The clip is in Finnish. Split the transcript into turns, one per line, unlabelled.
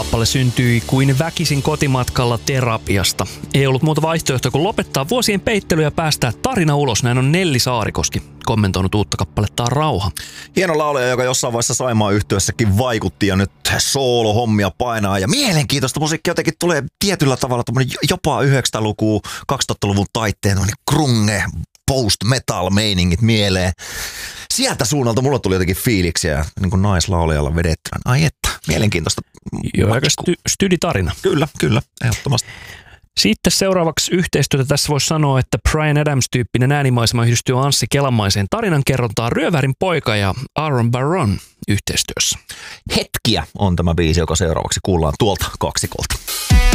Kappale syntyi kuin väkisin kotimatkalla terapiasta. Ei ollut muuta vaihtoehtoa kuin lopettaa vuosien peittely ja päästää tarina ulos. Näin on Nelli Saarikoski kommentoinut uutta kappalettaan Rauha.
Hieno laulaja, joka jossain vaiheessa Saimaan yhtyeessäkin vaikutti ja nyt soolo-hommia painaa. Ja mielenkiintoista musiikkia jotenkin tulee tietyllä tavalla jopa 90-lukua, 2000-luvun taitteen grunge, post-metal-meiningit mieleen. Sieltä suunnalta mulla tuli jotenkin fiiliksiä niin kuin naislaulajalla vedettävän. Ai että, mielenkiintoista.
Joo, aika styditarina.
Kyllä, ehdottomasti.
Sitten seuraavaksi yhteistyötä tässä voisi sanoa, että Bryan Adams-tyyppinen äänimaisema yhdistyy Anssi Kelamaiseen tarinankerrontaan Ryövärin poika ja Aaron Baron yhteistyössä.
Hetkiä on tämä biisi, joka seuraavaksi kuullaan tuolta kaksikolta.